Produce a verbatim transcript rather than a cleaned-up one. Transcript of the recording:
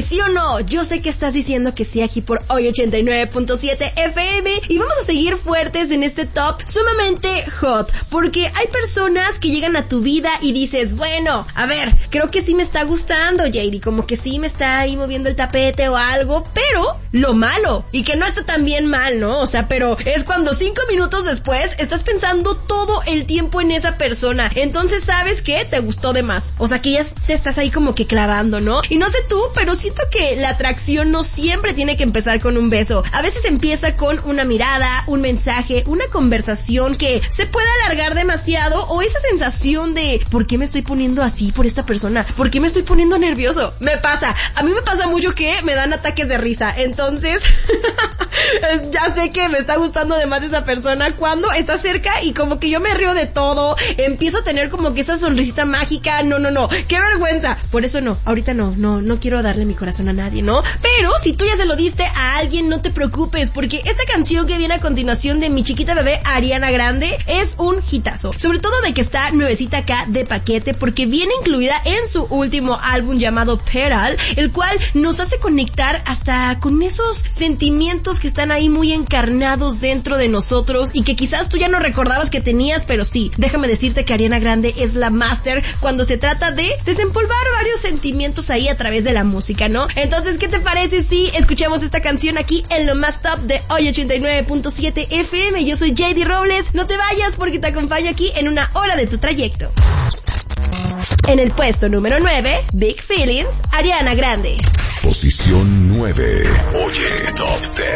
¿sí o no? Yo sé que estás diciendo que sí aquí por hoy ochenta y nueve punto siete F M y vamos a seguir fuertes en este top sumamente hot, porque hay personas que llegan a tu vida y dices, bueno, a ver, creo que sí me está gustando, J D, como que sí me está ahí moviendo el tapete o algo, pero lo malo, y que no está tan bien mal, ¿no? O sea, pero es cuando cinco minutos después estás pensando todo el tiempo en esa persona, entonces sabes que te gustó de más, o sea que ya te estás ahí como que clavando, ¿no? Y no sé tú, pero siento que la atracción no siempre tiene que empezar con un beso, a veces empieza con una mirada, un mensaje, una conversación que se puede alargar demasiado, o esa sensación de ¿por qué me estoy poniendo así por esta persona? ¿Por qué me estoy poniendo nervioso? Me pasa, a mí me pasa mucho que me dan ataques de risa, entonces ya sé que me está gustando de más esa persona cuando está cerca y como que yo me río de todo, empiezo a tener como que esa sonrisita mágica, no, no, no, qué vergüenza, por eso no, ahorita no, no, no quiero darle mi corazón a nadie, ¿no? Pero si tú ya se lo diste a alguien, no te preocupes, porque esta canción que viene a continuación de mi chiquita bebé Ariana Grande es un hitazo, sobre todo de que está nuevecita acá de paquete, porque viene incluida en su último álbum llamado Petal, el cual nos hace conectar hasta con esos sentimientos que están ahí muy encarnados dentro de nosotros y que quizás tú ya no recordabas que tenías, pero sí, déjame decirte que Ariana Grande es la máster cuando se trata de desempolvar varios sentimientos ahí a través de la música, ¿no? Entonces, ¿qué te parece si escuchamos esta canción aquí en lo más top de hoy ochenta y nueve punto siete F M? Yo soy J D Robles, no te vayas porque te acompaño aquí en una hora de tu trayecto. En el puesto número nueve, Big Feelings, Ariana Grande. Posición nueve. Oye, Top diez.